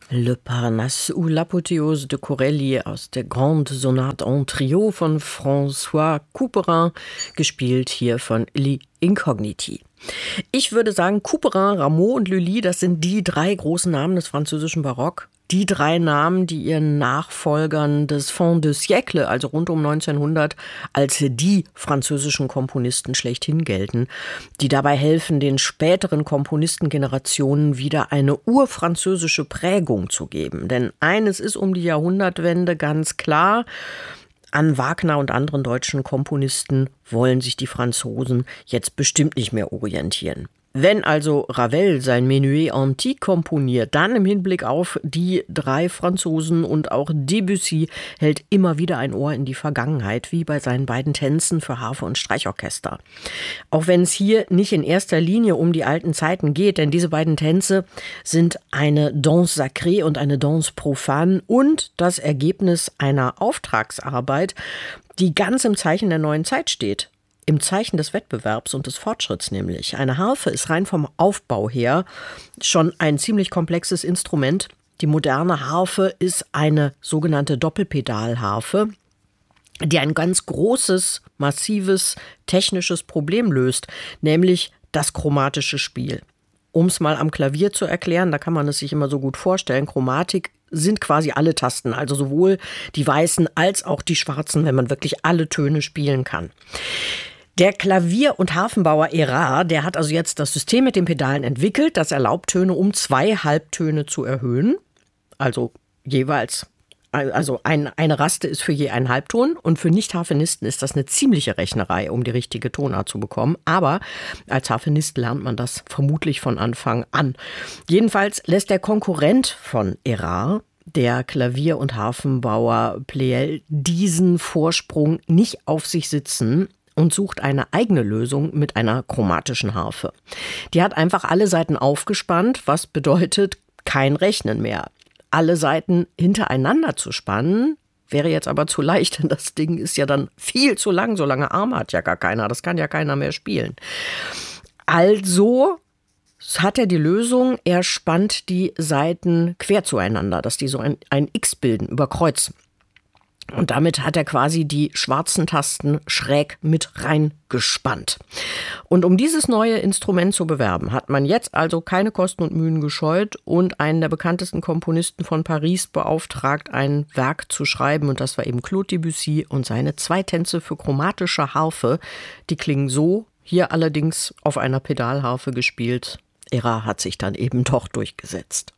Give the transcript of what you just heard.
Le Parnasse ou l'Apothéose de Corelli aus der Grande Sonate en Trio von François Couperin, gespielt hier von Li Incogniti. Ich würde sagen, Couperin, Rameau und Lully, das sind die drei großen Namen des französischen Barock. Die drei Namen, die ihren Nachfolgern des Fin de siècle, also rund um 1900, als die französischen Komponisten schlechthin gelten, die dabei helfen, den späteren Komponistengenerationen wieder eine urfranzösische Prägung zu geben. Denn eines ist um die Jahrhundertwende ganz klar: An Wagner und anderen deutschen Komponisten wollen sich die Franzosen jetzt bestimmt nicht mehr orientieren. Wenn also Ravel sein Menuet Antique komponiert, dann im Hinblick auf die drei Franzosen, und auch Debussy hält immer wieder ein Ohr in die Vergangenheit, wie bei seinen beiden Tänzen für Harfe und Streichorchester. Auch wenn es hier nicht in erster Linie um die alten Zeiten geht, denn diese beiden Tänze sind eine Danse sacrée und eine Danse profane und das Ergebnis einer Auftragsarbeit, die ganz im Zeichen der neuen Zeit steht. Im Zeichen des Wettbewerbs und des Fortschritts nämlich. Eine Harfe ist rein vom Aufbau her schon ein ziemlich komplexes Instrument. Die moderne Harfe ist eine sogenannte Doppelpedalharfe, die ein ganz großes, massives technisches Problem löst, nämlich das chromatische Spiel. Um es mal am Klavier zu erklären, da kann man es sich immer so gut vorstellen, Chromatik sind quasi alle Tasten, also sowohl die weißen als auch die schwarzen, wenn man wirklich alle Töne spielen kann. Der Klavier- und Harfenbauer Erard, der hat also jetzt das System mit den Pedalen entwickelt, das erlaubt, Töne um 2 Halbtöne zu erhöhen. Also jeweils, also eine Raste ist für je einen Halbton, und für Nicht-Harfenisten ist das eine ziemliche Rechnerei, um die richtige Tonart zu bekommen. Aber als Harfenist lernt man das vermutlich von Anfang an. Jedenfalls lässt der Konkurrent von Erard, der Klavier- und Harfenbauer Pleyel, diesen Vorsprung nicht auf sich sitzen und sucht eine eigene Lösung mit einer chromatischen Harfe. Die hat einfach alle Saiten aufgespannt, was bedeutet kein Rechnen mehr. Alle Saiten hintereinander zu spannen, wäre jetzt aber zu leicht, denn das Ding ist ja dann viel zu lang. So lange Arme hat ja gar keiner, das kann ja keiner mehr spielen. Also hat er die Lösung, er spannt die Saiten quer zueinander, dass die so ein X bilden, über Kreuz. Und damit hat er quasi die schwarzen Tasten schräg mit reingespannt. Und um dieses neue Instrument zu bewerben, hat man jetzt also keine Kosten und Mühen gescheut und einen der bekanntesten Komponisten von Paris beauftragt, ein Werk zu schreiben. Und das war eben Claude Debussy und seine 2 Tänze für chromatische Harfe. Die klingen so, hier allerdings auf einer Pedalharfe gespielt. Erard hat sich dann eben doch durchgesetzt.